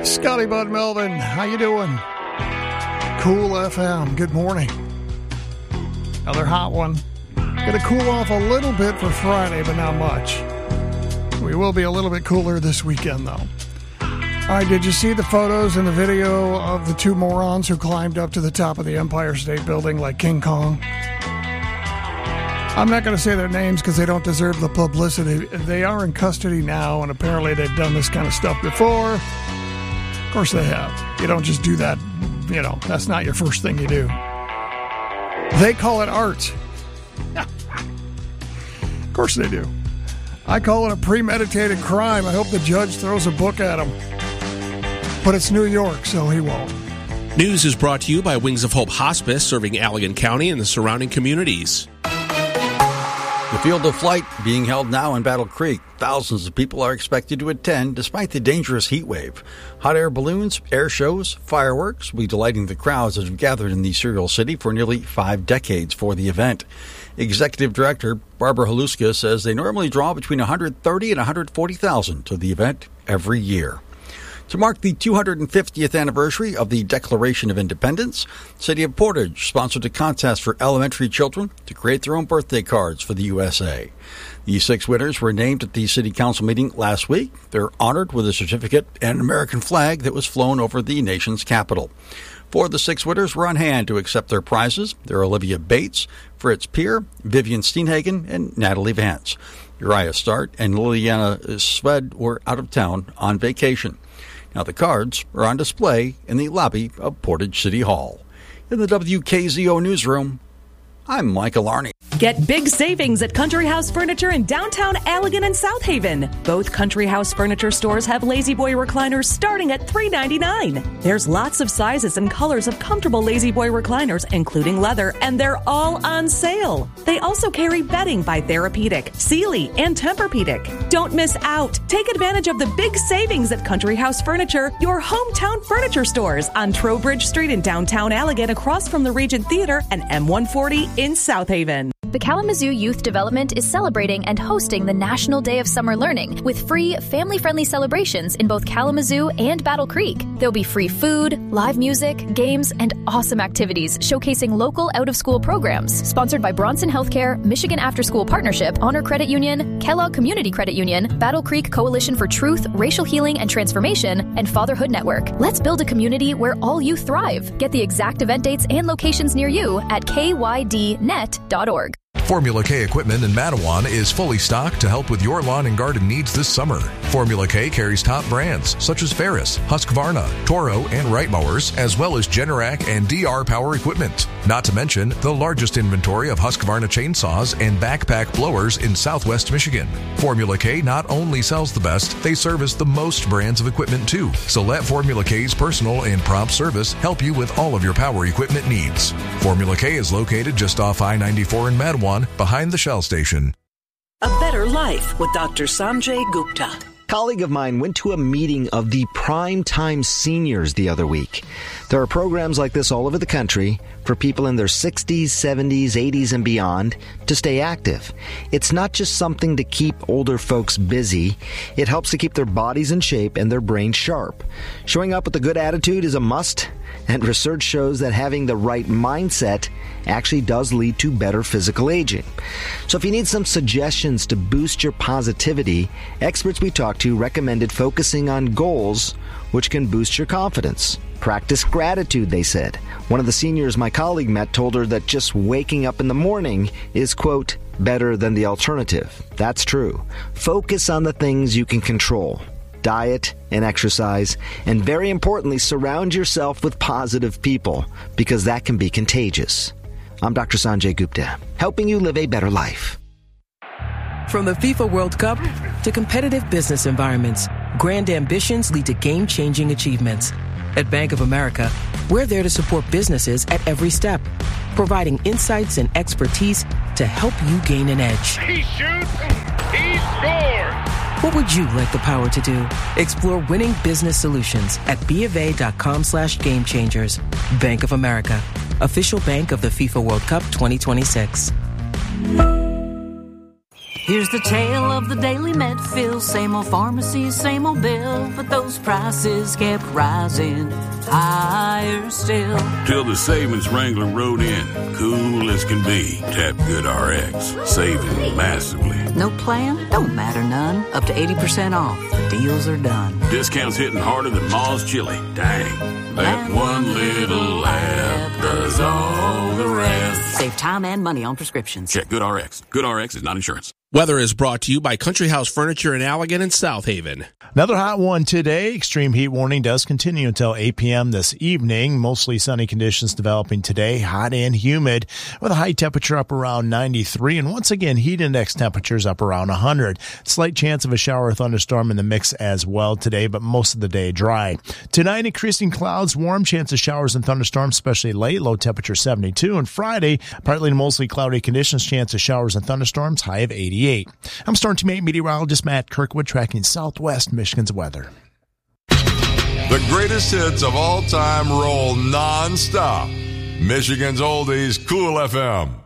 Scotty Bud Melvin, how you doing? Cool FM, good morning. Another hot one. Gonna cool off a little bit for Friday, but not much. We will be a little bit cooler this weekend, though. All right, did you see the photos and the video of the two morons who climbed up to the top of the Empire State Building like King Kong? I'm not going to say their names because they don't deserve the publicity. They are in custody now, and apparently they've done this kind of stuff before. Of course they have. You don't just do that, that's not your first thing you do. They call it art. Of course they do. I call it a premeditated crime. I hope the judge throws a book at him. But it's New York, so he won't. News is brought to you by Wings of Hope Hospice, serving Allegan County and the surrounding communities. The Field of Flight being held now in Battle Creek. Thousands of people are expected to attend despite the dangerous heat wave. Hot air balloons, air shows, fireworks will be delighting the crowds that have gathered in the Cereal City for nearly 5 decades for the event. Executive Director Barbara Haluska says they normally draw between 130 and 140,000 to the event every year. To mark the 250th anniversary of the Declaration of Independence, City of Portage sponsored a contest for elementary children to create their own birthday cards for the USA. The 6 winners were named at the City Council meeting last week. They're honored with a certificate and an American flag that was flown over the nation's capital. 4 of the 6 winners were on hand to accept their prizes. They're Olivia Bates, Fritz Peer, Vivian Steenhagen, and Natalie Vance. Uriah Start and Liliana Sved were out of town on vacation. Now, the cards are on display in the lobby of Portage City Hall. In the WKZO newsroom, I'm Michael Arney. Get big savings at Country House Furniture in downtown Allegan and South Haven. Both Country House Furniture stores have Lazy Boy recliners starting at $3.99. There's lots of sizes and colors of comfortable Lazy Boy recliners, including leather, and they're all on sale. They also carry bedding by Therapeutic, Sealy, and Tempur-Pedic. Don't miss out. Take advantage of the big savings at Country House Furniture, your hometown furniture stores on Trowbridge Street in downtown Allegan, across from the Regent Theater, and M140 in South Haven. The Kalamazoo Youth Development is celebrating and hosting the National Day of Summer Learning with free, family-friendly celebrations in both Kalamazoo and Battle Creek. There'll be free food, live music, games, and awesome activities showcasing local out-of-school programs. Sponsored by Bronson Healthcare, Michigan After School Partnership, Honor Credit Union, Kellogg Community Credit Union, Battle Creek Coalition for Truth, Racial Healing and Transformation, and Fatherhood Network. Let's build a community where all youth thrive. Get the exact event dates and locations near you at kydnet.org. Formula K equipment in Mattawan is fully stocked to help with your lawn and garden needs this summer. Formula K carries top brands such as Ferris, Husqvarna, Toro, and Wright mowers, as well as Generac and DR power equipment. Not to mention the largest inventory of Husqvarna chainsaws and backpack blowers in Southwest Michigan. Formula K not only sells the best, they service the most brands of equipment too. So let Formula K's personal and prompt service help you with all of your power equipment needs. Formula K is located just off I-94 in Mattawan, behind the Shell station. A Better Life with Dr. Sanjay Gupta. A colleague of mine went to a meeting of the Prime Time Seniors the other week. There are programs like this all over the country for people in their 60s, 70s, 80s, and beyond to stay active. It's not just something to keep older folks busy. It helps to keep their bodies in shape and their brains sharp. Showing up with a good attitude is a must, and research shows that having the right mindset actually does lead to better physical aging. So if you need some suggestions to boost your positivity, experts we talked to recommended focusing on goals which can boost your confidence. Practice gratitude, they said. One of the seniors my colleague met told her that just waking up in the morning is, quote, better than the alternative. That's true. Focus on the things you can control. Diet and exercise, and very importantly, surround yourself with positive people, because that can be contagious. I'm Dr. Sanjay Gupta, helping you live a better life. From the FIFA World Cup to competitive business environments, grand ambitions lead to game-changing achievements. At Bank of America, we're there to support businesses at every step, providing insights and expertise to help you gain an edge. He shoots, he scores! What would you like the power to do? Explore winning business solutions at BofA.com/gamechangers. Bank of America, official bank of the FIFA World Cup 2026. Here's the tale of the Daily Medfill. Same old pharmacy, same old bill, but those prices kept rising higher still. Till the savings wrangler rode in, cool as can be. Tap GoodRx, saving massively. No plan? Don't matter none. Up to 80% off. The deals are done. Discounts hitting harder than Ma's chili. Dang, that one little app does all the rest. Save time and money on prescriptions. Check GoodRx. GoodRx is not insurance. Weather is brought to you by Country House Furniture in Allegan and South Haven. Another hot one today. Extreme heat warning does continue until 8 p.m. this evening. Mostly sunny conditions developing today, hot and humid, with a high temperature up around 93. And once again, heat index temperatures up around 100. Slight chance of a shower or thunderstorm in the mix as well today, but most of the day dry. Tonight, increasing clouds, warm chance of showers and thunderstorms, especially late. Low temperature 72. And Friday, partly to mostly cloudy conditions, chance of showers and thunderstorms, high of 88. I'm Storm Team 8 meteorologist Matt Kirkwood tracking Southwest Michigan's weather. The greatest hits of all time roll non-stop. Michigan's Oldies, Cool FM.